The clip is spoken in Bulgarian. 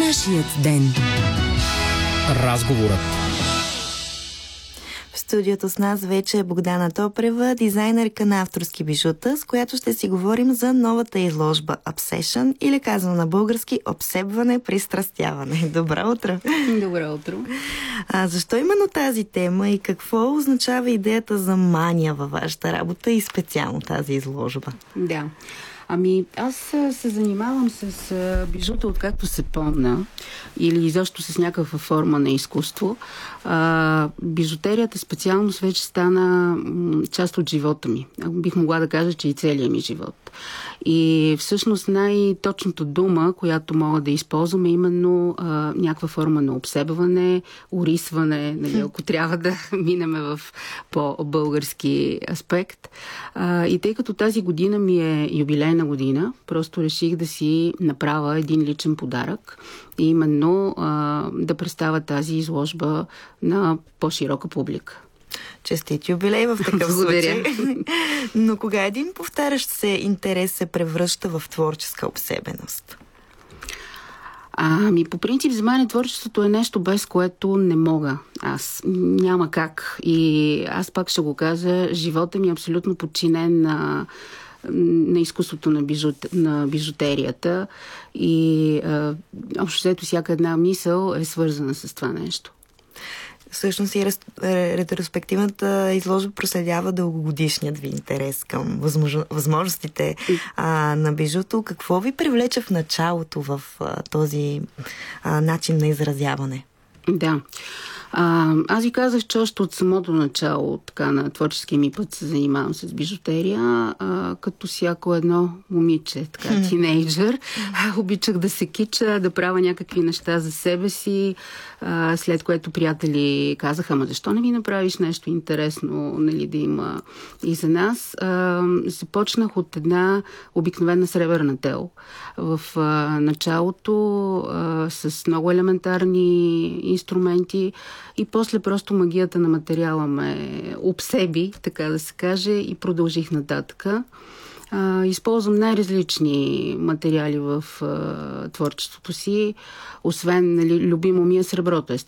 Нашият ден. Разговорът. В студиото с нас вече е Богдана Топрева, дизайнерка на авторски бижута, с която ще си говорим за новата изложба Obsession, или казано на български обсебване, пристрастяване. Добро утро! Добро утро! Защо именно тази тема и какво означава идеята за мания във вашата работа и специално тази изложба? Да. Аз се занимавам с бижута, откакто се помня, или изобщо с някаква форма на изкуство. Бижутерията специалност вече стана част от живота ми. Бих могла да кажа, че и целият ми живот. И всъщност най-точната дума, която мога да използвам, е именно някаква форма на обсебване, орисване, ако трябва да минеме в по-български аспект. И тъй като тази година ми е юбилейна година, просто реших да си направя един личен подарък и именно да представя тази изложба на по-широка публика. Честит юбилей в такъв случай. Но кога един повтарящ се интерес се превръща в творческа обсебеност? По принцип, за мен творчеството е нещо, без което не мога. Аз няма как. И аз пак ще го кажа, живота ми е абсолютно подчинен на изкуството на бижутерията и общо взето всяка една мисъл е свързана с това нещо. Всъщност и ретроспективната изложба проследява дългогодишният ви интерес към възможностите на бижуто. Какво ви привлече в началото в този начин на изразяване? Да. Аз ви казах, че още от самото начало на творческия ми път се занимавам с бижутерия, като всяко едно момиче, тинейджър. Обичах да се кича, да правя някакви неща за себе си, след което приятели казаха, ама защо не ви направиш нещо интересно, нали, да има и за нас. Започнах от една обикновена сребърна тел. В началото с много елементарни инструменти и после просто магията на материала ме обсеби, така да се каже, и продължих нататъка. Използвам най-различни материали в творчеството си, освен любимо ми е среброто,